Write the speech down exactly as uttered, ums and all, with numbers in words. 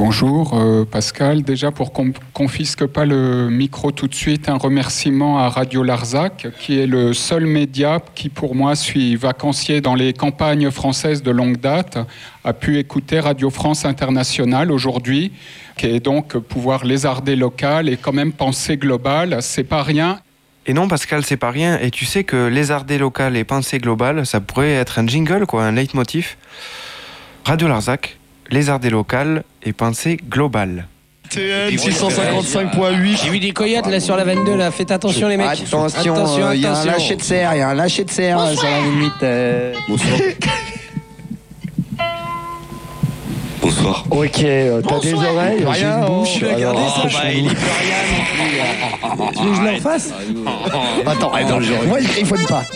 bonjour euh, Pascal. Déjà pour qu'on confisque pas le micro tout de suite, un remerciement à Radio Larzac, qui est le seul média qui pour moi suis vacancier dans les campagnes françaises de longue date, a pu écouter Radio France Internationale aujourd'hui, qui est donc pouvoir lézarder local et quand même penser global, c'est pas rien. Et non Pascal, c'est pas rien, et tu sais que lézarder local et penser global, ça pourrait être un jingle, quoi, un leitmotiv. Radio Larzac, lézarder local et penser global. T N six cent cinquante-cinq point huit. J'ai vu des coyotes là sur la vingt-deux là, faites attention les mecs. Attention, attention, il y a un attention. lâcher de serre, il y a un lâcher de serre euh, sur la limite. Euh... Bonsoir. Bonsoir. Ok, euh, t'as des oreilles, j'ai Rien, une bouche. Tu l'as gardé alors, ça, euh, bah, il y peut rien non plus. Tu veux que je le refasse? Attends, attends, moi il griffonne pas.